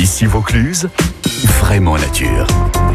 Ici Vaucluse, vraiment nature.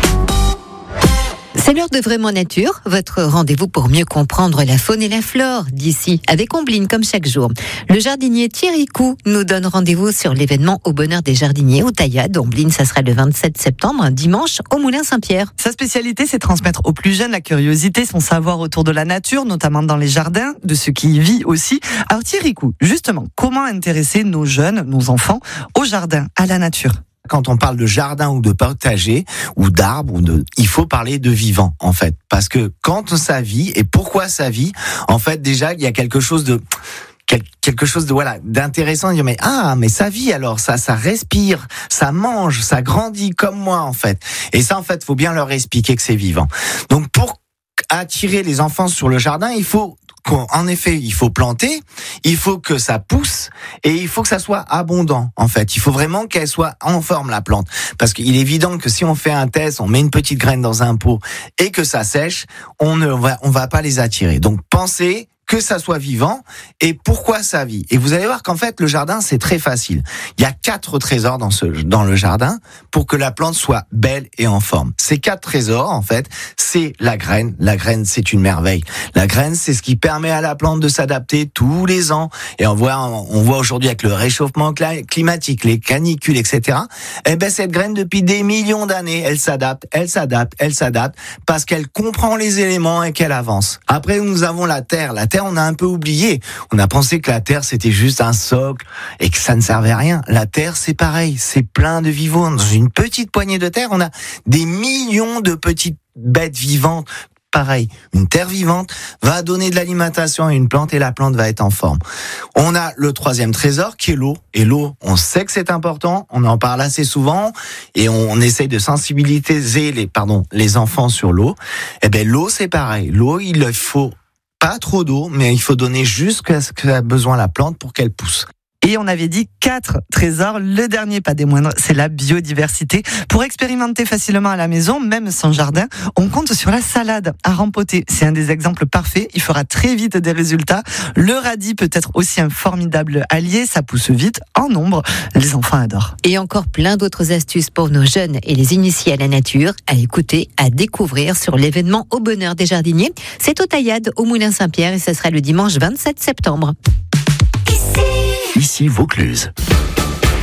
C'est l'heure de Vraiment Nature, votre rendez-vous pour mieux comprendre la faune et la flore d'ici, avec Ombline comme chaque jour. Le jardinier Thierry Coup nous donne rendez-vous sur l'événement Au Bonheur des Jardiniers au Taillade. Ombline, ça sera le 27 septembre, un dimanche, au Moulin Saint-Pierre. Sa spécialité, c'est transmettre aux plus jeunes la curiosité, son savoir autour de la nature, notamment dans les jardins, de ce qui y vit aussi. Alors Thierry Coup, justement, comment intéresser nos jeunes, nos enfants, au jardin, à la nature ? Quand on parle de jardin ou de potager ou d'arbres, il faut parler de vivant en fait, parce que quand ça vit et pourquoi ça vit, en fait déjà il y a quelque chose de d'intéressant, de dire mais ça vit alors, ça respire, ça mange, ça grandit comme moi en fait. Et ça en fait, faut bien leur expliquer que c'est vivant. Donc pour attirer les enfants sur le jardin, il faut planter, il faut que ça pousse et il faut que ça soit abondant en fait. Il faut vraiment qu'elle soit en forme la plante, parce qu'il est évident que si on fait un test, on met une petite graine dans un pot et que ça sèche, on va pas les attirer. Donc pensez que ça soit vivant et pourquoi ça vit. Et vous allez voir qu'en fait, le jardin, c'est très facile. Il y a 4 trésors dans le jardin pour que la plante soit belle et en forme. Ces 4 trésors, en fait, c'est la graine. La graine, c'est une merveille. La graine, c'est ce qui permet à la plante de s'adapter tous les ans. Et on voit aujourd'hui avec le réchauffement climatique, les canicules, etc. Eh ben, cette graine, depuis des millions d'années, elle s'adapte, parce qu'elle comprend les éléments et qu'elle avance. Après, nous avons la terre. La terre, on a un peu oublié. On a pensé que la terre, c'était juste un socle et que ça ne servait à rien. La terre, c'est pareil. C'est plein de vivants. Dans une petite poignée de terre, on a des millions de petites bêtes vivantes. Pareil, une terre vivante va donner de l'alimentation à une plante et la plante va être en forme. On a le 3e trésor qui est l'eau. Et l'eau, on sait que c'est important, on en parle assez souvent et on essaye de sensibiliser les enfants sur l'eau. Eh ben, l'eau, c'est pareil. L'eau, il faut pas trop d'eau, mais il faut donner juste ce qu'a besoin la plante pour qu'elle pousse. Et on avait dit 4 trésors, le dernier pas des moindres, c'est la biodiversité. Pour expérimenter facilement à la maison, même sans jardin, on compte sur la salade à rempoter. C'est un des exemples parfaits, il fera très vite des résultats. Le radis peut être aussi un formidable allié, ça pousse vite, en nombre, les enfants adorent. Et encore plein d'autres astuces pour nos jeunes et les initiés à la nature, à écouter, à découvrir sur l'événement Au Bonheur des Jardiniers. C'est au Taillade, au Moulin Saint-Pierre, et ce sera le dimanche 27 septembre. Ici Vaucluse.